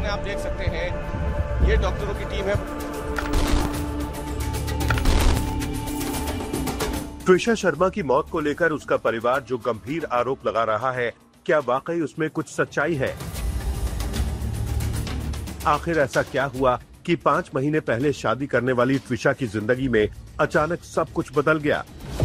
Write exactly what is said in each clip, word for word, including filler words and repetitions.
में आप देख सकते हैं, ये डॉक्टरों की टीम है। ट्विशा शर्मा की मौत को लेकर उसका परिवार जो गंभीर आरोप लगा रहा है, क्या वाकई उसमें कुछ सच्चाई है? आखिर ऐसा क्या हुआ कि पांच महीने पहले शादी करने वाली ट्विशा की जिंदगी में अचानक सब कुछ बदल गया?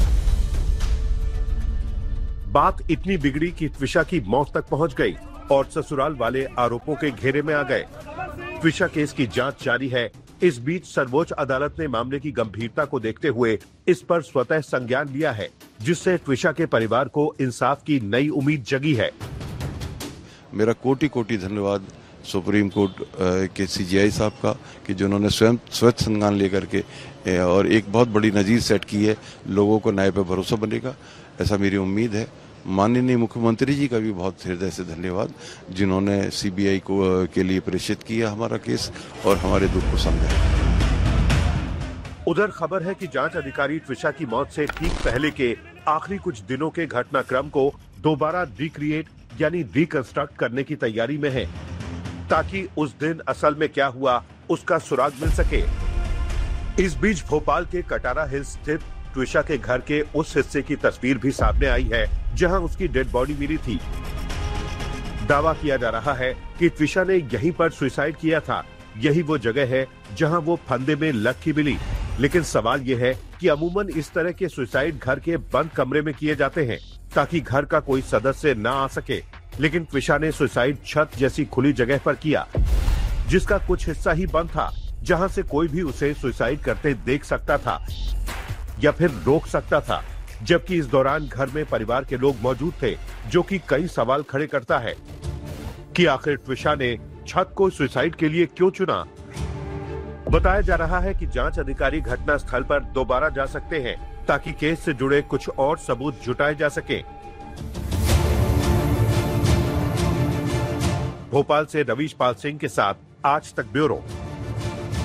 बात इतनी बिगड़ी कि ट्विशा की मौत तक पहुंच गई और ससुराल वाले आरोपों के घेरे में आ गए। ट्विशा केस की जांच जारी है। इस बीच सर्वोच्च अदालत ने मामले की गंभीरता को देखते हुए इस पर स्वतः संज्ञान लिया है, जिससे ट्विशा के परिवार को इंसाफ की नई उम्मीद जगी है। मेरा कोटि कोटि धन्यवाद सुप्रीम कोर्ट के सीजीआई साहब का कि जिन्होंने स्वयं स्वच्छ संज्ञान लेकर के और एक बहुत बड़ी नजीर सेट की है। लोगों को न्याय पर भरोसा बनेगा, ऐसा मेरी उम्मीद है। माननीय मुख्यमंत्री जी का भी बहुत हृदय से धन्यवाद, जिन्होंने सीबीआई को के लिए प्रेषित किया हमारा केस और हमारे दुख को समझा। उधर खबर है कि जांच अधिकारी ट्विशा की मौत से ठीक पहले के आखिरी कुछ दिनों के घटनाक्रम को दोबारा रिक्रिएट यानी रिकंस्ट्रक्ट करने की तैयारी में है, ताकि उस दिन असल में क्या हुआ उसका सुराग मिल सके। इस बीच भोपाल के कटारा हिल्स स्थित ट्विशा के घर के उस हिस्से की तस्वीर भी सामने आई है जहां उसकी डेड बॉडी मिली थी। दावा किया जा रहा है कि ट्विशा ने यहीं पर सुसाइड किया था। यही वो जगह है जहां वो फंदे में लग के मिली। लेकिन सवाल ये है कि अमूमन इस तरह के सुसाइड घर के बंद कमरे में किए जाते हैं ताकि घर का कोई सदस्य न आ सके, लेकिन ट्विशा ने सुसाइड छत जैसी खुली जगह पर किया, जिसका कुछ हिस्सा ही बंद था, जहां से कोई भी उसे सुसाइड करते देख सकता था या फिर रोक सकता था। जबकि इस दौरान घर में परिवार के लोग मौजूद थे, जो कि कई सवाल खड़े करता है कि आखिर ट्विशा ने छत को सुसाइड के लिए क्यों चुना। बताया जा रहा है कि जांच अधिकारी घटना स्थल पर दोबारा जा सकते हैं ताकि केस से जुड़े कुछ और सबूत जुटाए जा सके। भोपाल से रवीश पाल सिंह के साथ आज तक ब्यूरो।